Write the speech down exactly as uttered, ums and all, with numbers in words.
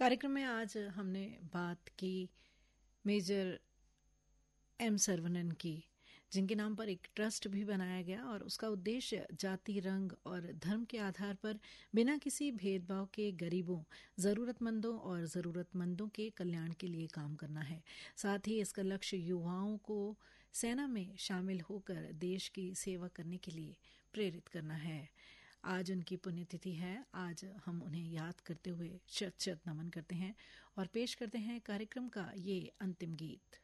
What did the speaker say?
कार्यक्रम में आज हमने बात की मेजर एम सर्वनन की, जिनके नाम पर एक ट्रस्ट भी बनाया गया और उसका उद्देश्य जाति, रंग और धर्म के आधार पर बिना किसी भेदभाव के गरीबों, ज़रूरतमंदों और ज़रूरतमंदों के कल्याण के लिए काम करना है। साथ ही इसका लक्ष्य युवाओं को सेना में शामिल होकर देश की सेवा करने के लिए प्रेरित करना है। आज उनकी पुण्यतिथि है। आज हम उन्हें याद करते हुए शत शत नमन करते हैं और पेश करते हैं कार्यक्रम का ये अंतिम गीत।